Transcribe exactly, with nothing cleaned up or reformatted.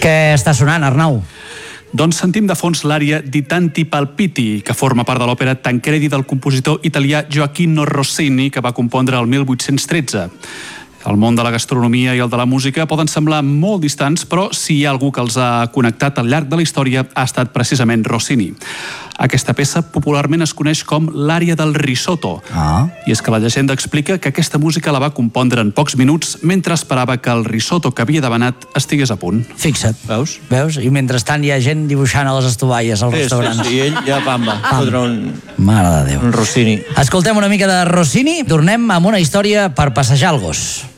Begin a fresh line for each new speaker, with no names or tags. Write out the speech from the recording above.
Què està sonant, Arnau?
Doncs sentim de fons l'ària Di tanti palpiti, que forma part de l'òpera Tancredi del compositor italià Gioacchino Rossini, que va compondre el mil vuit-cents tretze. El món de la gastronomia i el de la música poden semblar molt distants, però si hi ha algú que els ha connectat al llarg de la història ha estat precisament Rossini. Aquesta peça popularment es coneix com l'ària del risotto.
Ah.
I és que la llegenda explica que aquesta música la va compondre en pocs minuts mentre esperava que el risotto que havia demanat estigués a punt.
Fixa't.
Veus?
Veus? I mentrestant hi ha gent dibuixant a les estovalles al
Sí, sí,
restaurant.
sí, ell ja pamba, fotre un,
Mare de Déu.
un Rossini.
Escoltem una mica de Rossini, tornem amb una història per passejar el gos.